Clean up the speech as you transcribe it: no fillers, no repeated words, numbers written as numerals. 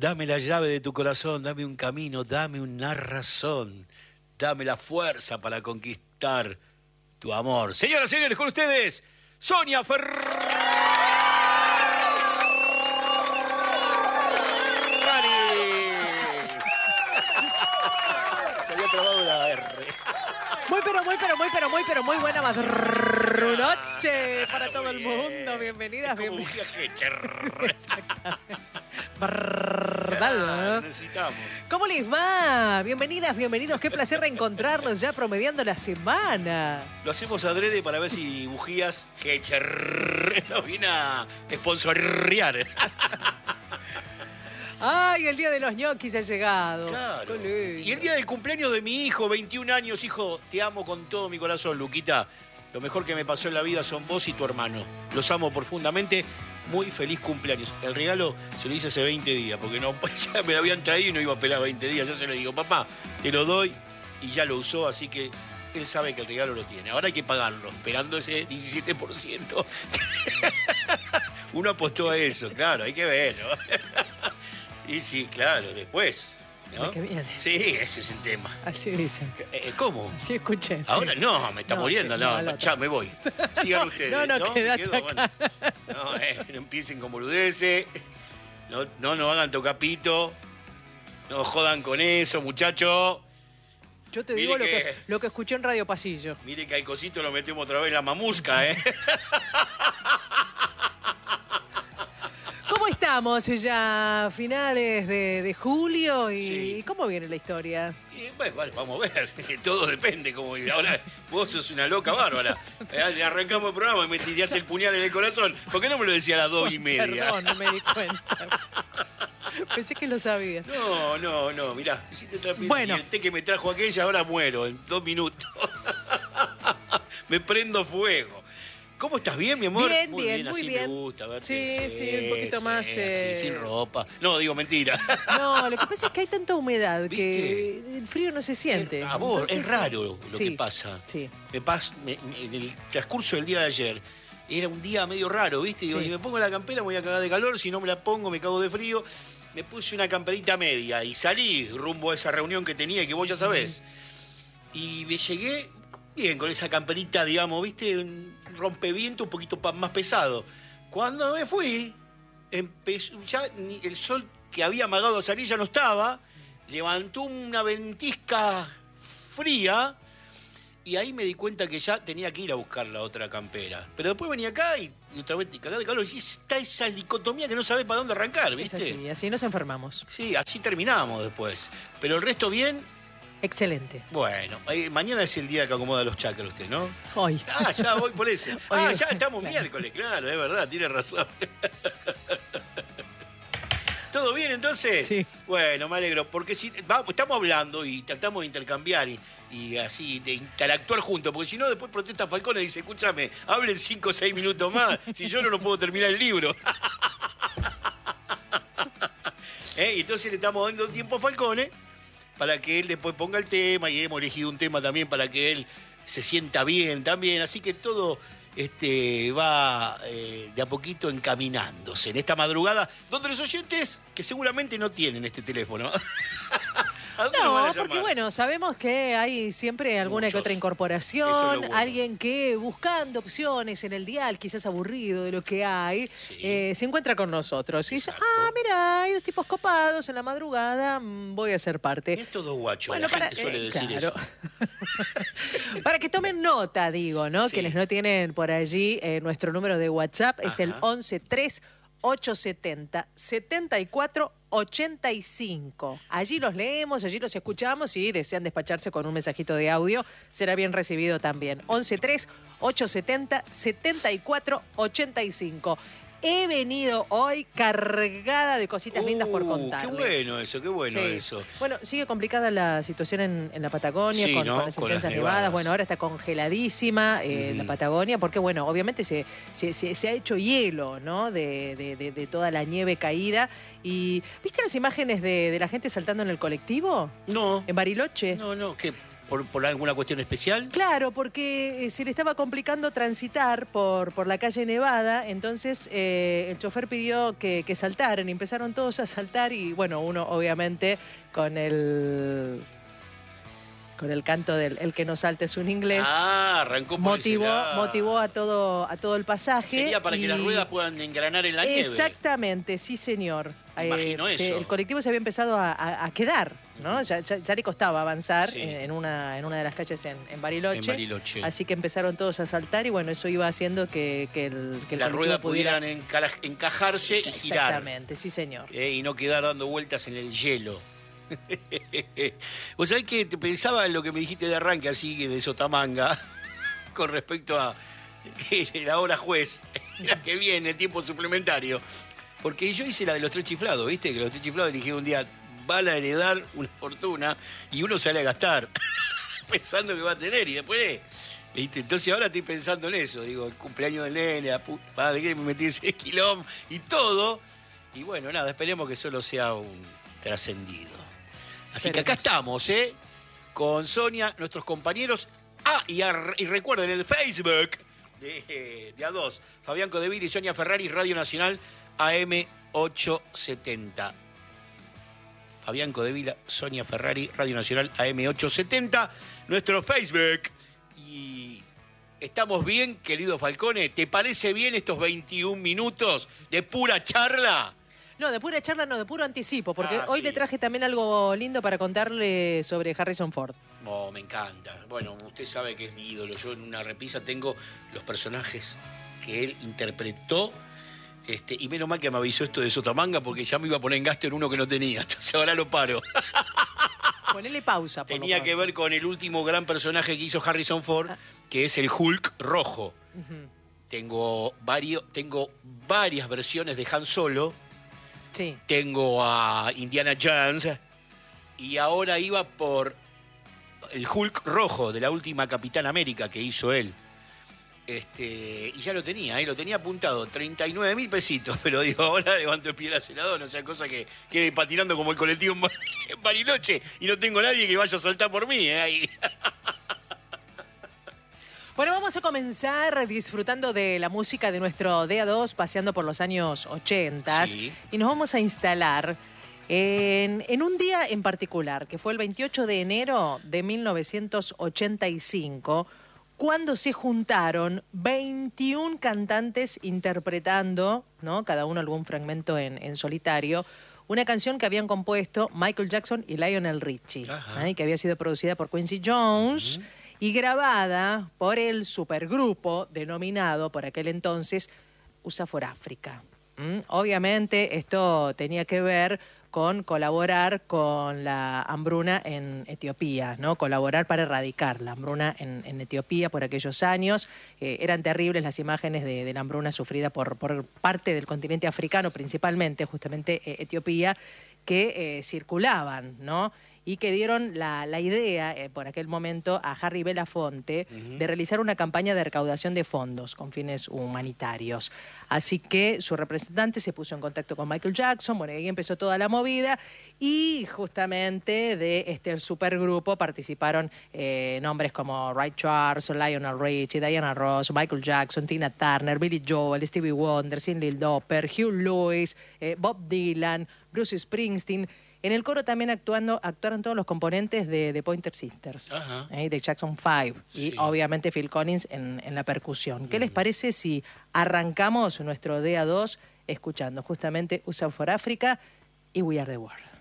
Dame la llave de tu corazón, dame un camino, dame una razón. Dame la fuerza para conquistar tu amor. Señoras y señores, con ustedes, Sonia Ferrari. Se había trabado la R. Muy buena noche para todo el mundo. Bienvenidas, como bienvenidas. Exactamente. ¿Verdad? Necesitamos. ¿Cómo les va? Bienvenidas, bienvenidos. Qué placer reencontrarnos ya promediando la semana. Lo hacemos adrede para ver si Bujías Hecher nos viene a sponsorear. Ay, el día de los ñoquis ha llegado. Claro. Qué lindo. Y el día del cumpleaños de mi hijo, 21 años. Hijo, te amo con todo mi corazón, Luquita. Lo mejor que me pasó en la vida son vos y tu hermano. Los amo profundamente. Muy feliz cumpleaños. El regalo se lo hice hace 20 días, porque no, ya me lo habían traído y no iba a pelar 20 días. Yo se lo digo, papá, te lo doy, y ya lo usó, así que él sabe que el regalo lo tiene. Ahora hay que pagarlo, esperando ese 17%. Uno apostó a eso, claro, hay que verlo. Sí, claro, después, ¿no? ¿De qué viene? Sí, ese es el tema. Así dicen. ¿Cómo? Sí, escuché. Sí. Ahora no, me está muriendo, sí, no, ya me voy. Sigan ustedes. No, quédate acá. Bueno. No empiecen con boludeces, no nos hagan tocapito, no jodan con eso, muchachos. Yo te Mire digo que- lo que escuché en Radio Pasillo. Mire que al cosito lo metemos otra vez en la mamusca, ¿eh? ¿Cómo estamos ya? Finales de julio y Sí. ¿cómo viene la historia? Y, bueno, vale, vamos a ver, todo depende. Como ahora vos sos una loca bárbara. Arrancamos el programa y me tirás el puñal en el corazón. ¿Por qué no me lo decía a las 2:30? Perdón, no me di cuenta. Pensé que lo sabía. No, mirá, hiciste otra vez. Bueno. Y el té que me trajo aquella, ahora muero en 2 minutos. Me prendo fuego. ¿Cómo estás? ¿Bien, mi amor? Bien, muy bien, bien, muy así bien. me gusta verte. Sí, un poquito más, así, sin ropa. No, digo mentira. No, lo que pasa es que hay tanta humedad que ¿Viste? el frío no se siente. A vos, Entonces, es raro lo sí, que pasa. Sí. En el transcurso del día de ayer, era un día medio raro, ¿viste? Digo, Sí. y me pongo la campera, me voy a cagar de calor, si no me la pongo me cago de frío. Me puse una camperita media y salí rumbo a esa reunión que tenía y que vos ya sabés. Y me llegué bien con esa camperita, digamos, ¿viste? Un rompeviento un poquito más pesado. Cuando me fui, empezó, ya el sol que había amagado a salir ya no estaba, levantó una ventisca fría y ahí me di cuenta que ya tenía que ir a buscar la otra campera. Pero después venía acá y otra vez te cagás de calor y está esa dicotomía que no sabés para dónde arrancar, Es ¿viste? así nos enfermamos. Sí, así terminamos después. Pero el resto bien. Excelente. Bueno, mañana es el día que acomoda los chakras usted, ¿no? Hoy. Ah, ya voy por eso. Oye, Ya estamos claro. miércoles, claro, es verdad, tiene razón. ¿Todo bien entonces? Sí. Bueno, me alegro, porque si estamos hablando y tratamos de intercambiar y así de interactuar juntos, porque si no después protesta Falcone y dice, escúchame, hablen 5 o 6 minutos más, si yo no puedo terminar el libro. Y entonces le estamos dando tiempo a Falcone para que él después ponga el tema y hemos elegido un tema también para que él se sienta bien también, así que todo va de a poquito encaminándose en esta madrugada, donde los oyentes que seguramente no tienen este teléfono. ¿A dónde nos van a No, llamar? porque bueno, sabemos que hay siempre alguna que Muchos. otra Eso es incorporación, lo bueno. alguien que buscando opciones en el dial, quizás aburrido de lo que hay, Sí. se encuentra con nosotros. Y dice, Exacto. mira, hay dos tipos copados en la madrugada, voy a ser parte. Es todo guacho, Bueno, la gente suele decir claro. eso. Para que tomen nota, digo, ¿no? Sí. Quienes no tienen por allí nuestro número de WhatsApp es el Ajá. 113870-7485. Allí los leemos, allí los escuchamos y desean despacharse con un mensajito de audio, será bien recibido también. 113870-7485. He venido hoy cargada de cositas lindas por contarles. Qué bueno Sí. eso. Bueno, sigue complicada la situación en la Patagonia Sí, con, ¿no? con las Con intensas las nevadas. nevadas. Bueno, ahora está congeladísima la Patagonia porque, bueno, obviamente se ha hecho hielo, ¿no? De toda la nieve caída. Y ¿viste las imágenes de la gente saltando en el colectivo? No, En Bariloche. no, ¿qué? por alguna cuestión especial? Claro, porque se le estaba complicando transitar por la calle Nevada, entonces el chofer pidió que saltaran y empezaron todos a saltar y bueno, uno obviamente con el canto del el que no salte es un inglés. Arrancó por motivó a todo el pasaje. Sería para que las ruedas puedan engranar en la nieve. Exactamente, sí señor. Imagino eso. El colectivo se había empezado a quedar, ¿no? Ya le costaba avanzar Sí. en una de las calles en Bariloche. En Bariloche. Así que empezaron todos a saltar y bueno, eso iba haciendo que las ruedas pudieran encajarse y girar. Exactamente, sí señor. Y no quedar dando vueltas en el hielo. Vos sabés que te pensaba en lo que me dijiste de arranque, así de Sotamanga, con respecto a que la hora juez, la que viene, tiempo suplementario. Porque yo hice la de los 3 chiflados, ¿viste? Que los 3 chiflados dijeron un día, van a heredar una fortuna y uno sale a gastar, pensando que va a tener y después... ¿Viste? Entonces ahora estoy pensando en eso, digo, el cumpleaños del nene, la puta madre que me metí en 6 kilómetros y todo. Y bueno, nada, esperemos que solo sea un trascendido. Así que acá estamos, con Sonia, nuestros compañeros. Y recuerden, el Facebook de A2, Fabián Codeville y Sonia Ferrari, Radio Nacional AM870. Fabián Codeville, Sonia Ferrari, Radio Nacional AM870, nuestro Facebook. Y estamos bien, querido Falcone. ¿Te parece bien estos 21 minutos de pura charla? No, de pura charla no, de puro anticipo, porque hoy sí. le traje también algo lindo para contarle sobre Harrison Ford. Oh, me encanta. Bueno, usted sabe que es mi ídolo. Yo en una repisa tengo los personajes que él interpretó. Y menos mal que me avisó esto de Sotamanga, porque ya me iba a poner en gasto en uno que no tenía. Entonces ahora lo paro. Ponele pausa. Tenía que ver con el último gran personaje que hizo Harrison Ford, que es el Hulk rojo. Tengo varias versiones de Han Solo. Sí. Tengo a Indiana Jones y ahora iba por el Hulk rojo de la última Capitán América que hizo él. Y ya lo tenía apuntado, 39.000 pesitos, pero digo, ahora levanto el pie del acelerador, no sea cosa que quede patinando como el colectivo en Bariloche y no tengo nadie que vaya a saltar por mí, ahí. Bueno, vamos a comenzar disfrutando de la música de nuestro DA2, paseando por los años 80 Sí. y nos vamos a instalar en un día en particular, que fue el 28 de enero de 1985, cuando se juntaron 21 cantantes interpretando, ¿no? Cada uno algún fragmento en solitario, una canción que habían compuesto Michael Jackson y Lionel Richie, y que había sido producida por Quincy Jones y grabada por el supergrupo denominado por aquel entonces USA for Africa. Obviamente esto tenía que ver con colaborar con la hambruna en Etiopía, ¿no? Colaborar para erradicar la hambruna en Etiopía por aquellos años. Eran terribles las imágenes de la hambruna sufrida por parte del continente africano, principalmente, justamente Etiopía, que circulaban, ¿no? Y que dieron la idea, por aquel momento, a Harry Belafonte de realizar una campaña de recaudación de fondos con fines humanitarios. Así que su representante se puso en contacto con Michael Jackson, bueno, y ahí empezó toda la movida, y justamente de el supergrupo participaron nombres como Ray Charles, Lionel Richie, Diana Ross, Michael Jackson, Tina Turner, Billy Joel, Stevie Wonder, Cyndi Lauper, Hugh Lewis, Bob Dylan, Bruce Springsteen. En el coro también actuaron todos los componentes de Pointer Sisters, de Jackson 5, y obviamente Phil Collins en la percusión. ¿Qué les parece si arrancamos nuestro DA2 escuchando justamente USA for Africa y We Are the World?